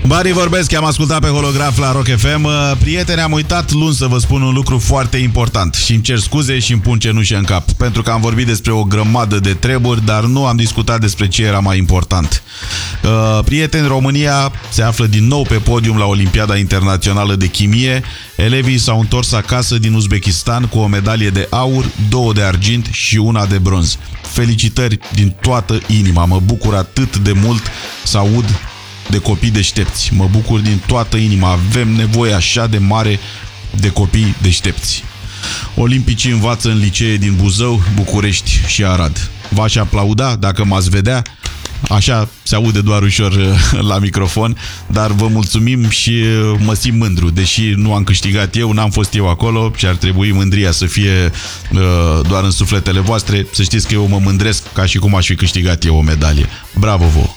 Banii vorbesc, am ascultat pe holograf la Rock FM. Prieteni, am uitat luni să vă spun un lucru foarte important și îmi cer scuze și îmi pun cenușe în cap, pentru că am vorbit despre o grămadă de treburi, dar nu am discutat despre ce era mai important. Prieteni, România se află din nou pe podium la Olimpiada Internațională de Chimie. Elevii s-au întors acasă din Uzbekistan cu o medalie de aur, 2 de argint și 1 de bronz. Felicitări din toată inima, mă bucur atât de mult să aud de copii deștepți. Mă bucur din toată inima. Avem nevoie așa de mare de copii deștepți. Olimpicii învață în licee din Buzău, București și Arad. V-aș aplauda dacă m-ați vedea. Așa se aude doar ușor la microfon, dar vă mulțumim și mă simt mândru. Deși nu am câștigat eu, n-am fost eu acolo și ar trebui mândria să fie doar în sufletele voastre. Să știți că eu mă mândresc ca și cum aș fi câștigat eu o medalie. Bravo vouă!